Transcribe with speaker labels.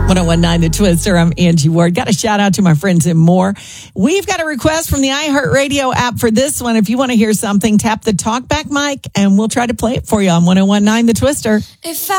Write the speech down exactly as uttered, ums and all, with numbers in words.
Speaker 1: ten The Twister. I'm Angie Ward. Got a shout out to my friends in Moore. We've got a request from the iHeartRadio app for this one. If you want to hear something, tap the talkback mic and we'll try to play it for you on ten The Twister.
Speaker 2: If I